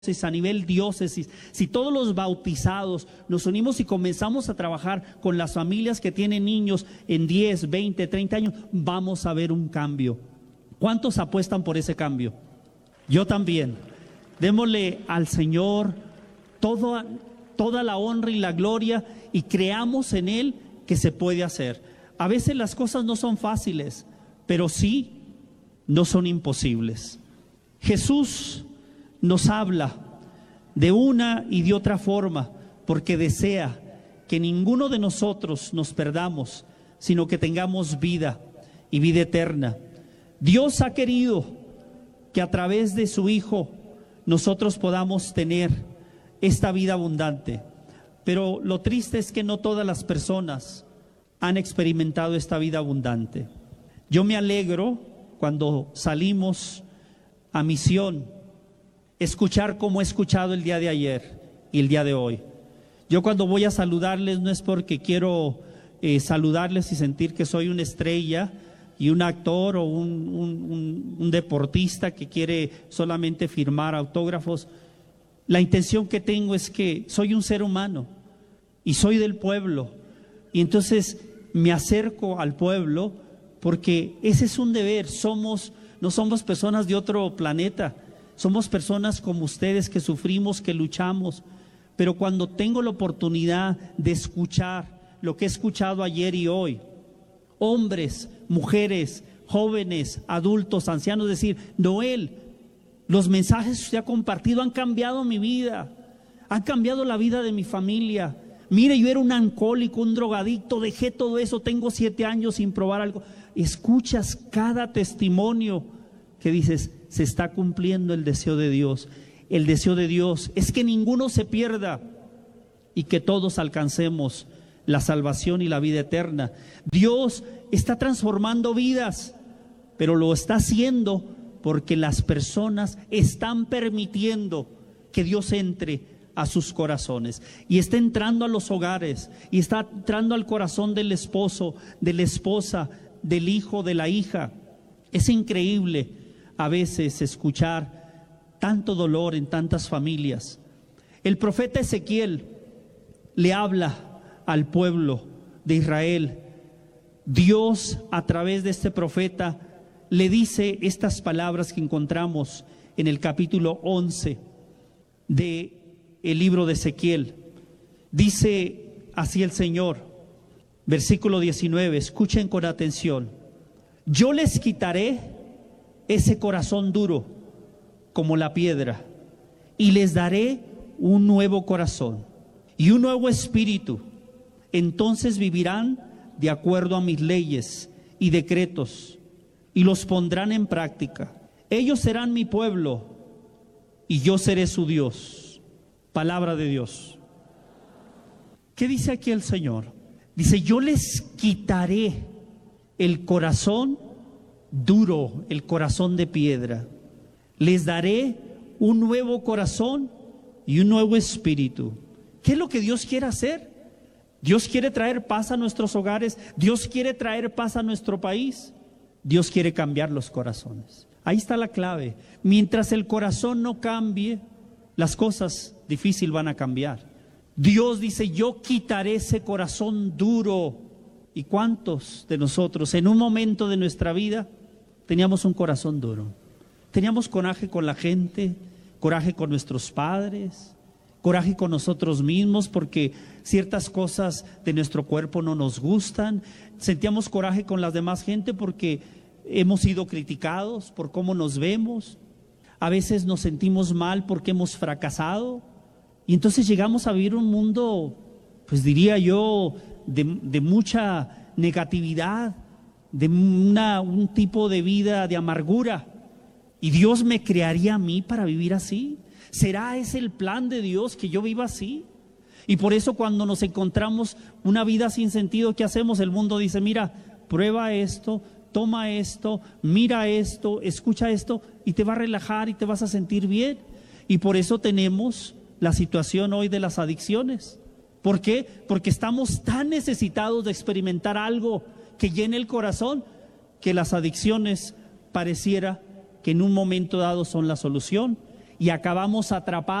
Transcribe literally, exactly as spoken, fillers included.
a nivel diócesis, si todos los bautizados nos unimos y comenzamos a trabajar con las familias que tienen niños en diez, veinte, treinta años, vamos a ver un cambio. ¿Cuántos apuestan por ese cambio? Yo también. Démosle al Señor toda, toda la honra y la gloria y creamos en Él que se puede hacer. A veces las cosas no son fáciles, pero sí no son imposibles. Jesús nos habla de una y de otra forma, porque desea que ninguno de nosotros nos perdamos, sino que tengamos vida y vida eterna. Dios ha querido que a través de su Hijo nosotros podamos tener esta vida abundante, pero lo triste es que no todas las personas han experimentado esta vida abundante. Yo me alegro cuando salimos a misión, escuchar como he escuchado el día de ayer y el día de hoy. Yo cuando voy a saludarles no es porque quiero eh, saludarles y sentir que soy una estrella y un actor o un, un, un, un deportista que quiere solamente firmar autógrafos. La intención que tengo es que soy un ser humano y soy del pueblo, y entonces me acerco al pueblo porque ese es un deber. Somos, no somos personas de otro planeta. Somos personas como ustedes que sufrimos, que luchamos, pero cuando tengo la oportunidad de escuchar lo que he escuchado ayer y hoy, hombres, mujeres, jóvenes, adultos, ancianos, decir, Noel, los mensajes que usted ha compartido han cambiado mi vida, han cambiado la vida de mi familia. Mire, yo era un alcohólico, un drogadicto, dejé todo eso, tengo siete años sin probar algo. Escuchas cada testimonio que dices, se está cumpliendo el deseo de Dios. El deseo de Dios es que ninguno se pierda y que todos alcancemos la salvación y la vida eterna. Dios está transformando vidas, pero lo está haciendo porque las personas están permitiendo que Dios entre a sus corazones, y está entrando a los hogares, y está entrando al corazón del esposo, de la esposa, del hijo, de la hija. Es increíble a veces escuchar tanto dolor en tantas familias. El profeta Ezequiel le habla al pueblo de Israel. Dios, a través de este profeta, le dice estas palabras que encontramos en el capítulo once de el libro de Ezequiel. Dice así el Señor, versículo diecinueve, escuchen con atención: yo les quitaré ese corazón duro como la piedra, y les daré un nuevo corazón y un nuevo espíritu. Entonces vivirán de acuerdo a mis leyes y decretos, y los pondrán en práctica. Ellos serán mi pueblo y yo seré su Dios. Palabra de Dios. ¿Qué dice aquí el Señor? Dice, yo les quitaré el corazón duro, el corazón de piedra. Les daré un nuevo corazón y un nuevo espíritu. ¿Qué es lo que Dios quiere hacer? Dios quiere traer paz a nuestros hogares. Dios quiere traer paz a nuestro país. Dios quiere cambiar los corazones. Ahí está la clave. Mientras el corazón no cambie, las cosas difíciles van a cambiar. Dios dice, yo quitaré ese corazón duro. ¿Y cuántos de nosotros en un momento de nuestra vida teníamos un corazón duro? Teníamos coraje con la gente, coraje con nuestros padres, coraje con nosotros mismos porque ciertas cosas de nuestro cuerpo no nos gustan. Sentíamos coraje con las demás gente porque hemos sido criticados por cómo nos vemos. A veces nos sentimos mal porque hemos fracasado. Y entonces llegamos a vivir un mundo, pues diría yo, de, de mucha negatividad, de una, un tipo de vida de amargura. ¿Y Dios me crearía a mí para vivir así? ¿Será ese el plan de Dios, que yo viva así? Y por eso cuando nos encontramos una vida sin sentido, ¿qué hacemos? El mundo dice, mira, prueba esto, toma esto, mira esto, escucha esto, y te va a relajar y te vas a sentir bien. Y por eso tenemos la situación hoy de las adicciones. ¿Por qué? Porque estamos tan necesitados de experimentar algo que llene el corazón, que las adicciones pareciera que en un momento dado son la solución. y acabamos atrapados